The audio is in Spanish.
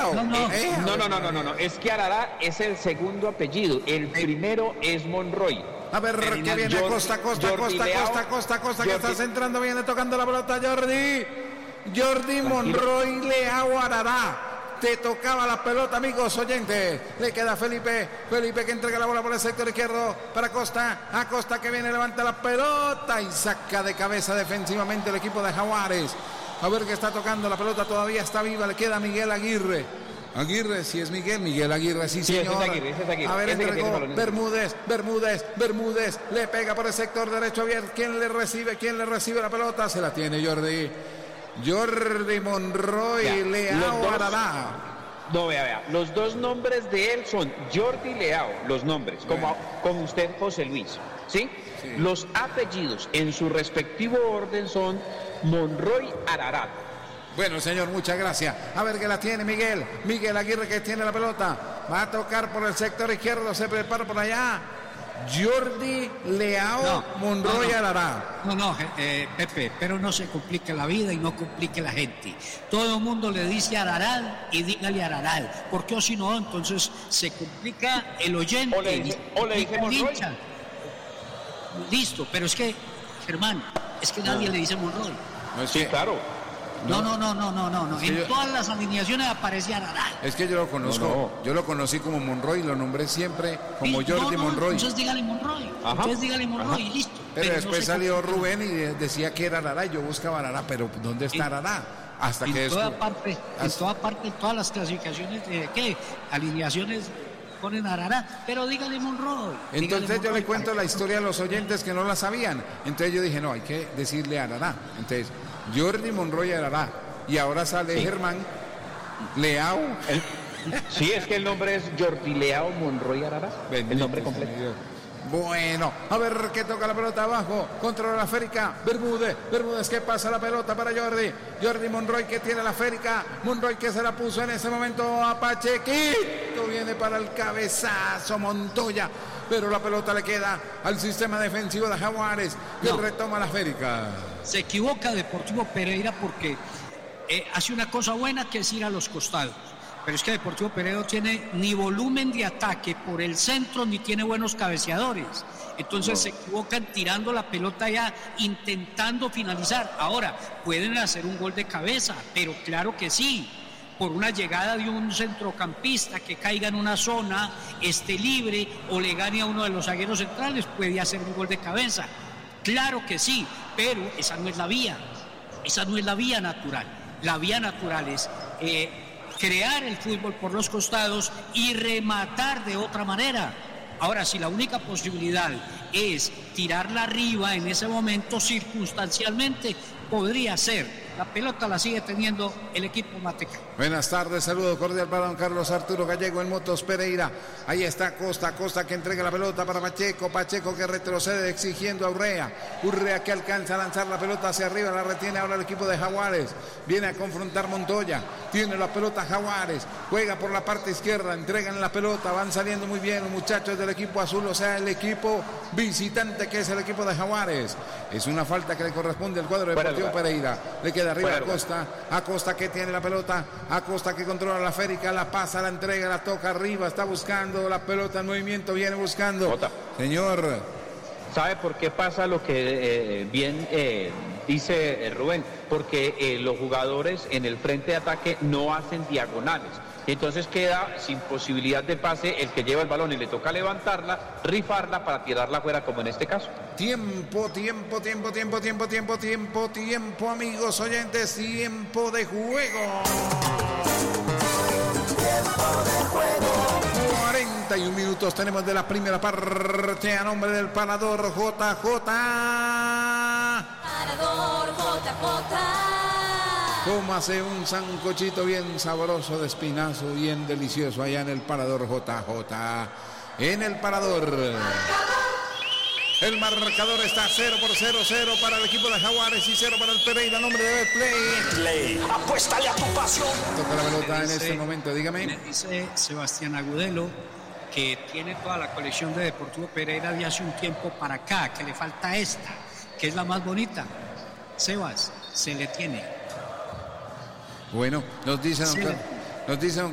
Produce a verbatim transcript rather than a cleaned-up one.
Leao. No, no, Leao. No, no, no, no, no, no. Es que Arará es el segundo apellido. El primero es Monroy. A ver, que viene Jordi- Costa, Costa, Jordi Costa, Leao. Costa, Costa, Costa, que Jordi- está centrando, viene tocando la pelota Jordi. Jordi Monroy, Leao, Arará. Te tocaba la pelota, amigos oyentes. Le queda Felipe. Felipe que entrega la bola por el sector izquierdo para Costa. A Costa que viene, levanta la pelota y saca de cabeza defensivamente el equipo de Jaguares. A ver que está tocando la pelota, todavía está viva. Le queda Miguel Aguirre. Aguirre, si es Miguel, Miguel Aguirre, sí, Sí, ese señor. es Aguirre, ese es Aguirre. A ver, Ese que entregó tiene balón en el- Bermúdez, Bermúdez, Bermúdez. Le pega por el sector derecho abierto. ¿Quién le recibe? ¿Quién le recibe la pelota? Se la tiene Jordi. Jordi Monroy, Ya, los Leao, dos- Arará. No, vea, vea. Los dos nombres de él son Jordi Leao, los nombres, como, Bueno. como usted, José Luis. ¿Sí? Sí. Los apellidos en su respectivo orden son Monroy Ararat. Bueno, señor, muchas gracias. A ver que la tiene Miguel. Miguel Aguirre que tiene la pelota. Va a tocar por el sector izquierdo. Se prepara por allá. Jordi Leao, No, Monroy, no, no. Arará. No, no, eh, Pepe, pero no se complique la vida y no complique la gente. Todo el mundo le dice Araral y dígale Araral, porque o si no, entonces se complica el oyente. O le y dice- se o le complica dice el Monroy. hincha. Listo, pero es que, Germán, es que nadie le dice Monroy. No es Sí, que, claro. No, no, no, no, no, no. no. Sí, En yo- todas las alineaciones aparecía Araral. es que yo lo conozco. No, no. Yo lo conocí como Monroy. Lo nombré siempre como Sí, Jordi no, no, Monroy. Entonces dígale Monroy. Ajá. Entonces dígale Monroy Ajá. y listo. Pero, no después se salió complique. Rubén y de- decía que era Arará. Yo buscaba Arará, pero ¿dónde está En- Arará? Hasta que En toda descubrí- parte, en hasta- toda parte, en todas las clasificaciones de qué, alineaciones ponen Arará, pero dígale Monroy. dígale Entonces yo Monroy. le cuento la historia a los oyentes que no la sabían. Entonces yo dije, no, hay que decirle Arará. Entonces, Jordi Monroy Arará. Y ahora sale Sí. Germán Leao. El- sí, es que el nombre es Jordi Leao Monroy Ararat. El nombre completo. Bueno, a ver qué toca la pelota abajo. Controla la Férica. Bermúdez. Bermúdez que pasa la pelota para Jordi. Jordi Monroy que tiene la Férica. Monroy que se la puso en ese momento a Pachequito. Viene para el cabezazo Montoya. Pero la pelota le queda al sistema defensivo de Jaguares. Que No. retoma la Férica. Se equivoca Deportivo Pereira porque eh, hace una cosa buena que es ir a los costados. Pero es que Deportivo Pereira no tiene ni volumen de ataque por el centro ni tiene buenos cabeceadores. Entonces se equivocan tirando la pelota ya, intentando finalizar. Ahora, pueden hacer un gol de cabeza, pero claro que sí. Por una llegada de un centrocampista que caiga en una zona, esté libre o le gane a uno de los zagueros centrales, puede hacer un gol de cabeza. Claro que sí, pero esa no es la vía. Esa no es la vía natural. La vía natural es eh, crear el fútbol por los costados y rematar de otra manera. Ahora, si la única posibilidad es tirarla arriba en ese momento, circunstancialmente, podría ser. La pelota la sigue teniendo el equipo mateca. Buenas tardes, saludo cordial para don Carlos Arturo Gallego en Motos Pereira. Ahí está Costa, Costa que entrega la pelota para Pacheco, Pacheco que retrocede exigiendo a Urrea. Urrea que alcanza a lanzar la pelota hacia arriba, la retiene ahora el equipo de Jaguares. Viene a confrontar Montoya, tiene la pelota Jaguares, juega por la parte izquierda, entregan la pelota, van saliendo muy bien los muchachos del equipo azul, o sea, el equipo visitante que es el equipo de Jaguares. Es una falta que le corresponde al cuadro Deportivo Pereira. Le queda arriba a Costa, a Costa que tiene la pelota, a Costa que controla la Férica, la pasa, la entrega, la toca arriba, está buscando la pelota en movimiento, viene buscando. Jota. Señor, ¿Sabe por qué pasa lo que eh, bien eh, dice eh, Rubén? Porque eh, los jugadores en el frente de ataque no hacen diagonales. Entonces queda sin posibilidad de pase el que lleva el balón y le toca levantarla, rifarla para tirarla afuera, como en este caso. tiempo, tiempo, tiempo, tiempo, tiempo, tiempo, tiempo, tiempo, amigos oyentes, tiempo de juego. cuarenta y un minutos tenemos de la primera parte a nombre del parador J J. Parador J J. Cómase un sancochito bien sabroso de espinazo, bien delicioso allá en el parador J J. En el parador. El marcador está cero por cero, cero para el equipo de Jaguares y cero para el Pereira, nombre de Play. Play, apuéstale a tu pasión. Toca la pelota en Me este dice- momento, dígame. Me dice Sebastián Agudelo que tiene toda la colección de Deportivo Pereira de hace un tiempo para acá, que le falta esta, que es la más bonita. Sebas, se le tiene. Bueno, nos dice don, Sí. Car- nos dice don